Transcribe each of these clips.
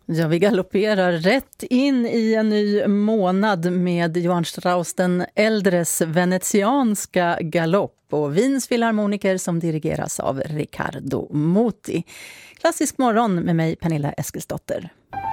Ja, vi galopperar rätt in i en ny månad med Johann Strauss den äldres venetianska galopp och Wiens filharmoniker som dirigeras av Riccardo Muti. Klassisk morgon med mig, Pernilla Eskilsdotter.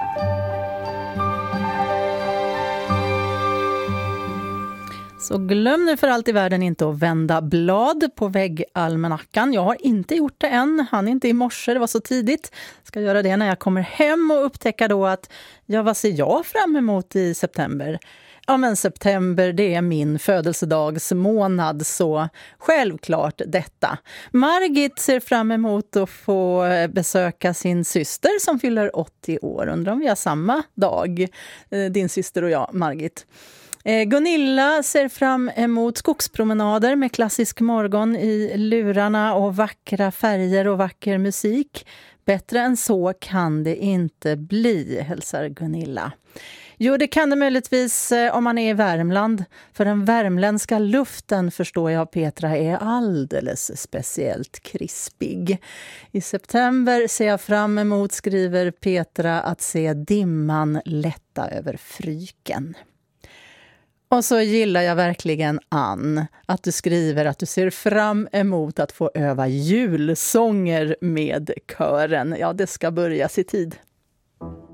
Så glöm nu för allt i världen inte att vända blad på väggalmanackan. Jag har inte gjort det än, han inte i morse, det var så tidigt. Ska göra det när jag kommer hem och upptäcka då att, ja, vad ser jag fram emot i september? Ja, men september, det är min födelsedagsmånad, så självklart detta. Margit ser fram emot att få besöka sin syster som fyller 80 år. Undrar om vi har samma dag, din syster och jag, Margit. Gunilla ser fram emot skogspromenader med klassisk morgon i lurarna och vackra färger och vacker musik. Bättre än så kan det inte bli, hälsar Gunilla. Jo, det kan det möjligtvis om man är i Värmland. För den värmländska luften, förstår jag, Petra, är alldeles speciellt krispig. I september ser jag fram emot, skriver Petra, att se dimman lätta över Fryken. Och så gillar jag verkligen, Ann, att du skriver att du ser fram emot att få öva julsånger med kören. Ja, det ska börja i tid.